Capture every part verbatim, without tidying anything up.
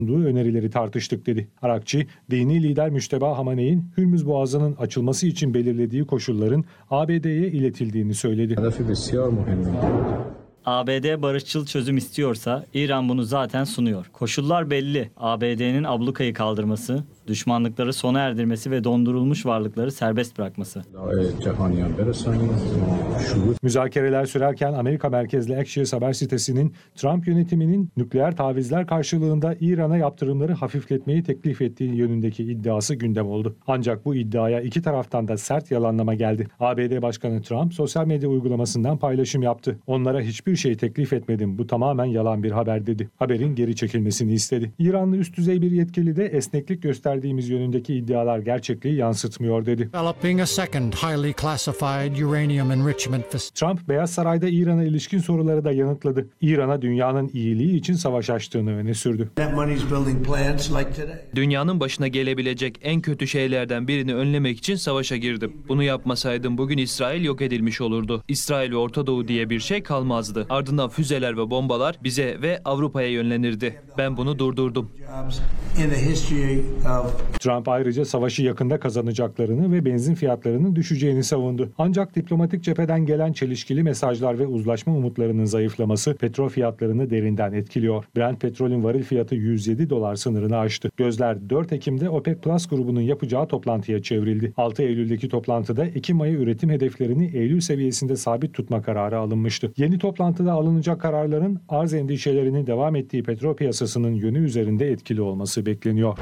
önerileri tartıştık dedi. Arakçı, dini lider Müşteba Hamaney'in Hürmüz Boğazı'nın açılması için belirlediği koşulların A B D'ye iletildiğini söyledi. A B D barışçıl çözüm istiyorsa İran bunu zaten sunuyor. Koşullar belli. A B D'nin ablukayı kaldırması, düşmanlıkları sona erdirmesi ve dondurulmuş varlıkları serbest bırakması. Müzakereler sürerken Amerika merkezli Axios haber sitesinin Trump yönetiminin nükleer tavizler karşılığında İran'a yaptırımları hafifletmeyi teklif ettiği yönündeki iddiası gündem oldu. Ancak bu iddiaya iki taraftan da sert yalanlama geldi. A B D Başkanı Trump sosyal medya uygulamasından paylaşım yaptı. Onlara hiçbir şey teklif etmedim. Bu tamamen yalan bir haber dedi. Haberin geri çekilmesini istedi. İranlı üst düzey bir yetkili de esneklik gösterdiğimiz yönündeki iddialar gerçekliği yansıtmıyor dedi. Trump, Beyaz Saray'da İran'a ilişkin soruları da yanıtladı. İran'a dünyanın iyiliği için savaş açtığını öne sürdü. Dünyanın başına gelebilecek en kötü şeylerden birini önlemek için savaşa girdim. Bunu yapmasaydım bugün İsrail yok edilmiş olurdu. İsrail ve Orta Doğu diye bir şey kalmazdı. Ardından füzeler ve bombalar bize ve Avrupa'ya yönlenirdi. Ben bunu durdurdum. Trump ayrıca savaşı yakında kazanacaklarını ve benzin fiyatlarının düşeceğini savundu. Ancak diplomatik cepheden gelen çelişkili mesajlar ve uzlaşma umutlarının zayıflaması petrol fiyatlarını derinden etkiliyor. Brent petrolün varil fiyatı yüz yedi dolar sınırını aştı. Gözler dört Ekim'de OPEC Plus grubunun yapacağı toplantıya çevrildi. altı Eylül'deki toplantıda Ekim ayı üretim hedeflerini Eylül seviyesinde sabit tutma kararı alınmıştı. Yeni toplantıda alınacak kararların arz endişelerinin devam ettiği petrol piyasasının yönü üzerinde etkili olması bekleniyor.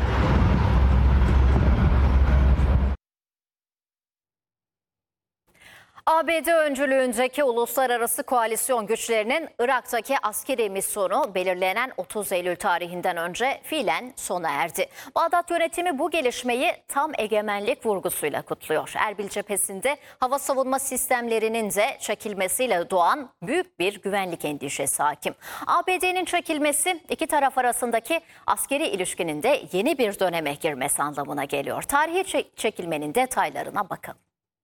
A B D öncülüğündeki uluslararası koalisyon güçlerinin Irak'taki askeri misyonu belirlenen otuz Eylül tarihinden önce fiilen sona erdi. Bağdat yönetimi bu gelişmeyi tam egemenlik vurgusuyla kutluyor. Erbil cephesinde hava savunma sistemlerinin de çekilmesiyle doğan büyük bir güvenlik endişesi hakim. A B D'nin çekilmesi iki taraf arasındaki askeri ilişkinin de yeni bir döneme girmesi anlamına geliyor. Tarihi çekilmenin detaylarına bakalım.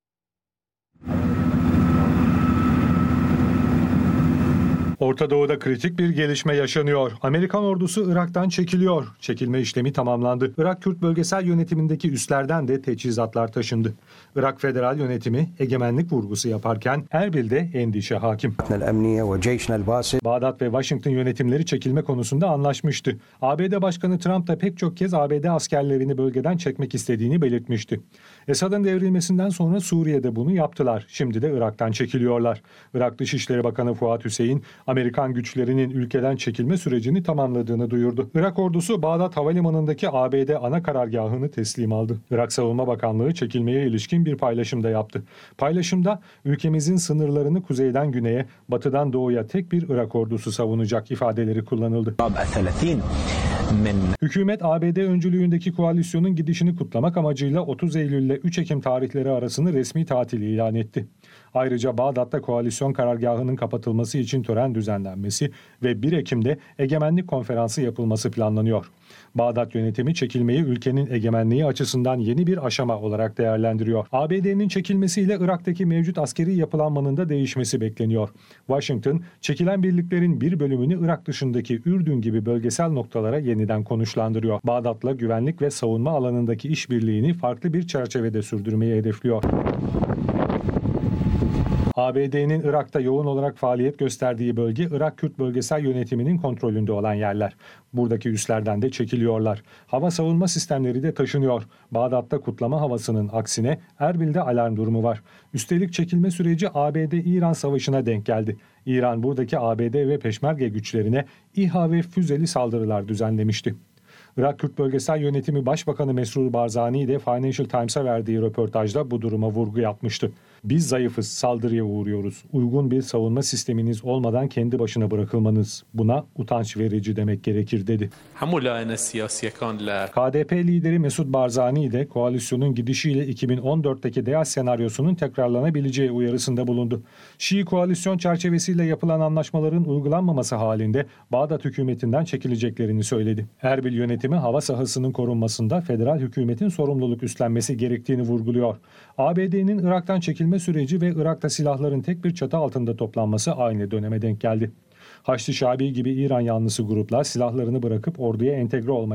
Orta Doğu'da kritik bir gelişme yaşanıyor. Amerikan ordusu Irak'tan çekiliyor. Çekilme işlemi tamamlandı. Irak Kürt Bölgesel Yönetimi'ndeki üslerden de teçhizatlar taşındı. Irak Federal Yönetimi egemenlik vurgusu yaparken Erbil'de endişe hakim. Bağdat ve Washington yönetimleri çekilme konusunda anlaşmıştı. A B D Başkanı Trump da pek çok kez A B D askerlerini bölgeden çekmek istediğini belirtmişti. Esad'ın devrilmesinden sonra Suriye'de bunu yaptılar. Şimdi de Irak'tan çekiliyorlar. Irak Dışişleri Bakanı Fuat Hüseyin, Amerikan güçlerinin ülkeden çekilme sürecini tamamladığını duyurdu. Irak ordusu Bağdat Havalimanı'ndaki A B D ana karargahını teslim aldı. Irak Savunma Bakanlığı çekilmeye ilişkin bir paylaşım da yaptı. Paylaşımda ülkemizin sınırlarını kuzeyden güneye, batıdan doğuya tek bir Irak ordusu savunacak ifadeleri kullanıldı. Hükümet A B D öncülüğündeki koalisyonun gidişini kutlamak amacıyla otuz Eylül ile üç Ekim tarihleri arasını resmi tatil ilan etti. Ayrıca Bağdat'ta koalisyon karargahının kapatılması için tören düzenlenmesi ve bir Ekim'de egemenlik konferansı yapılması planlanıyor. Bağdat yönetimi çekilmeyi ülkenin egemenliği açısından yeni bir aşama olarak değerlendiriyor. A B D'nin çekilmesiyle Irak'taki mevcut askeri yapılanmanın da değişmesi bekleniyor. Washington, çekilen birliklerin bir bölümünü Irak dışındaki Ürdün gibi bölgesel noktalara yeniden konuşlandırıyor. Bağdat'la güvenlik ve savunma alanındaki işbirliğini farklı bir çerçevede sürdürmeyi hedefliyor. A B D'nin Irak'ta yoğun olarak faaliyet gösterdiği bölge Irak Kürt Bölgesel Yönetimi'nin kontrolünde olan yerler. Buradaki üslerden de çekiliyorlar. Hava savunma sistemleri de taşınıyor. Bağdat'ta kutlama havasının aksine Erbil'de alarm durumu var. Üstelik çekilme süreci A B D-İran savaşına denk geldi. İran buradaki A B D ve Peşmerge güçlerine İHA ve füzeli saldırılar düzenlemişti. Irak Kürt Bölgesel Yönetimi Başbakanı Mesrur Barzani de Financial Times'a verdiği röportajda bu duruma vurgu yapmıştı. Biz zayıfız, saldırıya uğruyoruz. Uygun bir savunma sisteminiz olmadan kendi başına bırakılmanız. Buna utanç verici demek gerekir dedi. K D P lideri Mesut Barzani de koalisyonun gidişiyle iki bin on dörtteki DEAS senaryosunun tekrarlanabileceği uyarısında bulundu. Şii koalisyon çerçevesiyle yapılan anlaşmaların uygulanmaması halinde Bağdat hükümetinden çekileceklerini söyledi. Erbil yönetimi hava sahasının korunmasında federal hükümetin sorumluluk üstlenmesi gerektiğini vurguluyor. A B D'nin Irak'tan çekilme süreci ve Irak'ta silahların tek bir çatı altında toplanması aynı döneme denk geldi. Haçlı Şabi gibi İran yanlısı gruplar silahlarını bırakıp orduya entegre olmaya